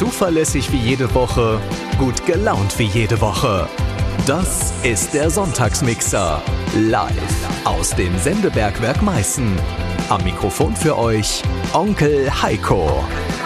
Zuverlässig wie jede Woche, gut gelaunt wie jede Woche. Das ist der Sonntagsmixer. Live aus dem Sendebergwerk Meißen. Am Mikrofon für euch Onkel Heiko.